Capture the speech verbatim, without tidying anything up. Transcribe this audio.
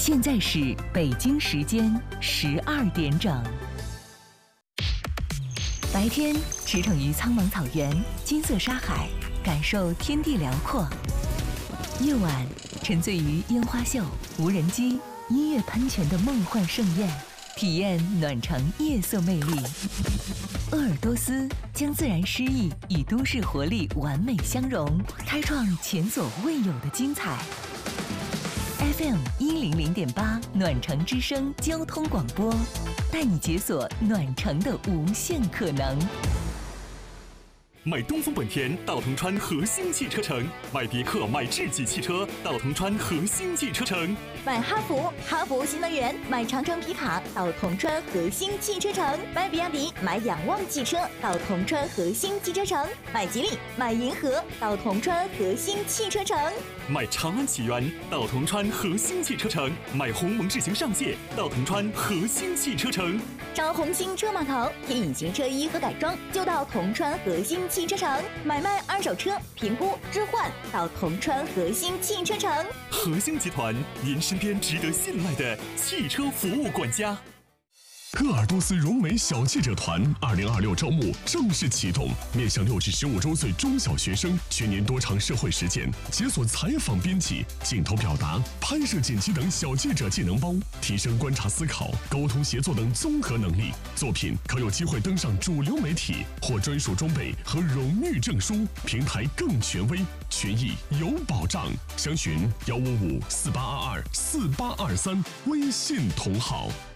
现在是北京时间十二点整。白天驰骋于苍茫草原、金色沙海，感受天地辽阔；夜晚沉醉于烟花秀、无人机、音乐喷泉的梦幻盛宴，体验暖城夜色魅力。鄂尔多斯将自然诗意与都市活力完美相融，开创前所未有的精彩。F M 一零零点八暖城之声交通广播，带你解锁暖城的无限可能。 买东风本田到铜川和兴汽车城，买别克、买智己汽车到铜川和兴汽车城， 买哈弗、哈弗新能源、买长城皮卡到铜川和兴汽车城，买比亚迪、买仰望汽车到铜川和兴汽车城，买吉利、买银河到铜川和兴汽车城， 买长安启源到铜川和兴汽车城，买鸿蒙智行上界到铜川和兴汽车城。 找红星车码头贴隐形车衣和改装，就到铜川和兴汽车城；买卖二手车、评估、置换到铜川和兴汽车城。 和兴集团，您身边值得信赖的汽车服务管家。 鄂尔多斯融美小记者团二零二六招募正式启动，面向六至十五周岁中小学生，全年多场社会实践，解锁采访编辑、镜头表达、拍摄剪辑等小记者技能包，提升观察思考、沟通协作等综合能力。作品可有机会登上主流媒体，获专属装备和荣誉证书，平台更权威，权益有保障。详询幺五五四八二二四八二三，微信同号。